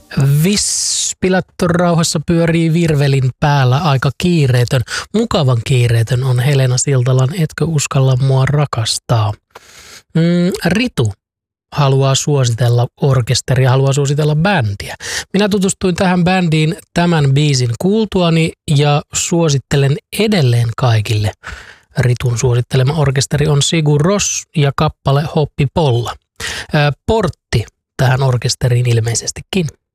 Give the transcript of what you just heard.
Vispilattu rauhassa pyörii virvelin päällä aika kiireetön. Mukavan kiireetön on Helena Siltalan Etkö uskalla mua rakastaa. Ritu haluaa suositella orkesteria, haluaa suositella bändiä. Minä tutustuin tähän bändiin tämän biisin kuultuani ja suosittelen edelleen kaikille. Ritun suosittelema orkesteri on Sigur Rós ja kappale Hoppi Polla. Portti tähän orkesteriin ilmeisestikin.